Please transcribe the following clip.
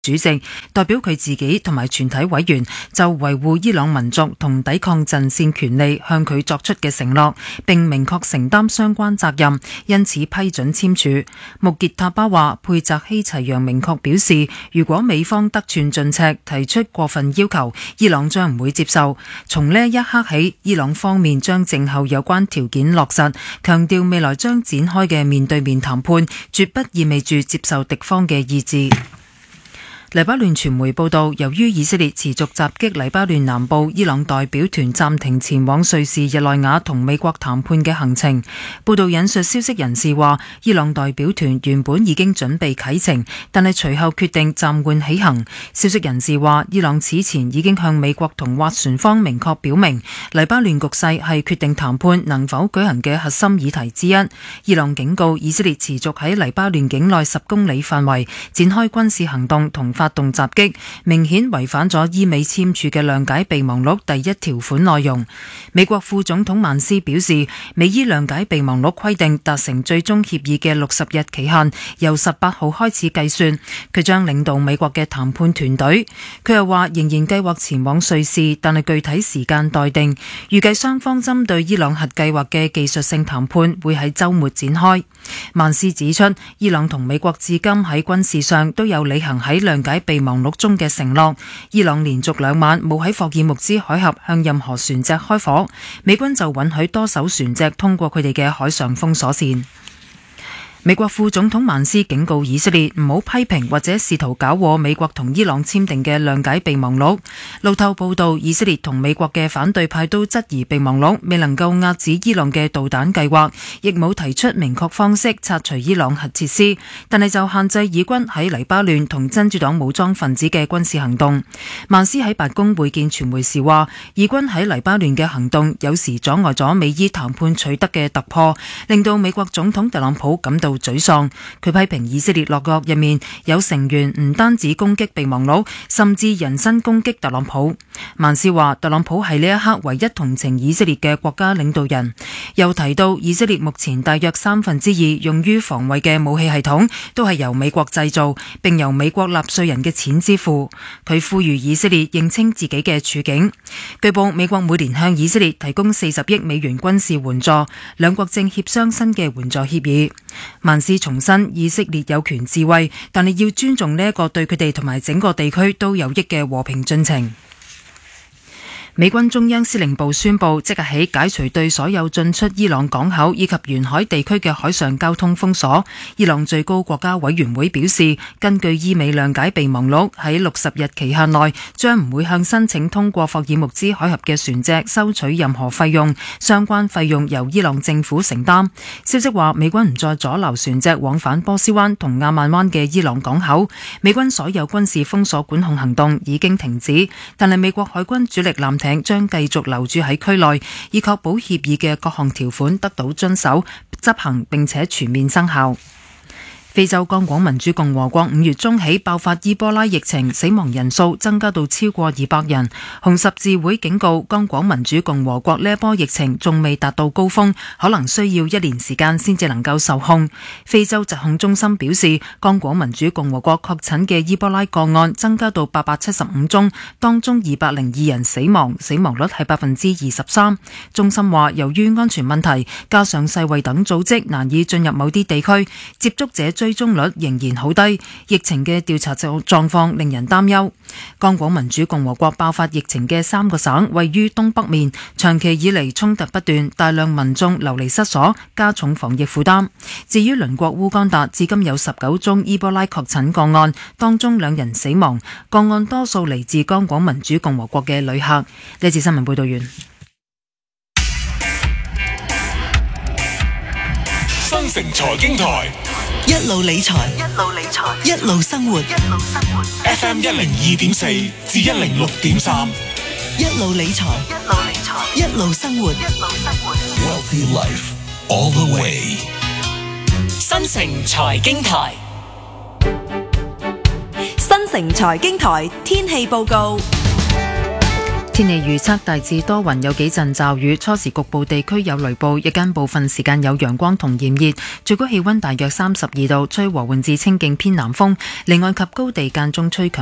主席代表佢自己同埋全體委員就維護伊朗民族同抵抗陣線權利向佢作出嘅承諾，並明確承擔相關責任，因此批准簽署。穆傑塔巴話，佩澤希齊揚明確表示，如果美方得寸進尺，提出過分要求，伊朗將唔會接受。從呢一刻起，伊朗方面將靜候有關條件落實，強調未來將展開嘅面對面談判，絕不意味住接受敵方嘅意志。黎巴嫩傳媒報道，由於以色列持續襲擊黎巴嫩南部，伊朗代表團暫停前往瑞士日內瓦同美國談判嘅行程。報道引述消息人士話，伊朗代表團原本已經準備啟程，但係隨後決定暫緩起行。消息人士話，伊朗此前已經向美國同斡旋方明確表明，黎巴嫩局勢係決定談判能否舉行嘅核心議題之一。伊朗警告以色列持續喺黎巴嫩境內10公里範圍展開軍事行動同發動襲擊，明顯違反咗伊美簽署嘅諒解備忘錄第1條款內容。美國副總統曼斯表示，美伊諒解備忘錄規定達成最終協議嘅60日期限由18號開始計算，佢將領導美國嘅談判團隊。佢又話仍然計劃前往瑞士，但係具體時間待定，預計雙方針對伊朗核計劃嘅技術性談判會喺週末展開。曼斯指出，伊朗同美國至今喺軍事上都有履行喺諒解備忘錄中嘅承諾。伊朗連續2晚冇喺霍爾木茲海峽向任何船隻開火，美軍就允許多艘船隻通過佢哋嘅海上封鎖線。美國副總統曼斯警告以色列唔好批評或者試圖搞禍美國同伊朗簽訂嘅諒解備忘錄。路透報道，以色列同美國嘅反對派都質疑備忘錄未能夠遏止伊朗嘅導彈計劃，亦冇提出明確方式拆除伊朗核設施，但係就限制以軍喺黎巴嫩同真主黨武裝分子嘅軍事行動。曼斯喺白宮會見傳媒時話，以軍喺黎巴嫩嘅行動有時阻礙咗美伊談判取得嘅突破，令到美國總統特朗普感到沮喪。佢批評以色列落閣入面有成員唔單止攻擊備忘錄，甚至人身攻擊特朗普。曼斯話，特朗普係呢一刻唯一同情以色列嘅國家領導人，又提到以色列目前大約2/3用於防衛嘅武器系統都係由美國製造，並由美國納稅人嘅錢支付。佢呼籲以色列認清自己嘅處境。據報，美國每年向以色列提供40億美元軍事援助，兩國正協商新嘅援助協議。曼斯重申以色列有權自衛，但係要尊重呢一個對佢哋同埋整個地區都有益嘅和平進程。美軍中央司令部宣布，即日起解除對所有進出伊朗港口以及沿海地區嘅海上交通封鎖。伊朗最高國家委員會表示，根據伊美諒解備忘錄，喺60日期限內將唔會向申請通過霍爾木茲海峽嘅船隻收取任何費用，相關費用由伊朗政府承擔。消息話，美軍唔再阻撓船隻往返波斯灣同亞曼灣嘅伊朗港口，美軍所有軍事封鎖管控行動已經停止，但係美國海軍主力艦艇將繼續留駐喺區內，以確保協議嘅各項條款得到遵守、執行並且全面生效。非洲剛果民主共和國5月中起爆發伊波拉疫情，死亡人數增加到超過200人。紅十字會警告，剛果民主共和國呢一波疫情仲未達到高峰，可能需要1年時間先至能夠受控。非洲疾控中心表示，剛果民主共和國確診嘅伊波拉個案增加到875宗，當中202人死亡，死亡率係23%。中心話，由於安全問題，加上世衛等組織難以進入某啲地區，接觸者追蹤率仍然好低，疫情嘅調查狀況令人擔憂。剛果民主共和國爆發疫情嘅3個省位於東北面，長期以嚟衝突不斷，大量民眾流離失所，加重防疫負擔。至於鄰國烏干達，至今有19宗伊波拉確診個案，當中2人死亡，個案多數嚟自剛果民主共和國嘅旅客。呢次新聞報道完。 新城財經台一路理財，一路生活。 FM 102.4至106.3， 一路理財，一路生活。 Wealthy Life all the way。 新城財經台， 新城財經台天氣報告。 天氣預測大致多雲，有幾陣驟雨，初時局部地區有雷暴，日間部分時間有陽光同炎熱，最高氣溫大約32度，吹和緩至清勁偏南風，離岸及高地間中吹強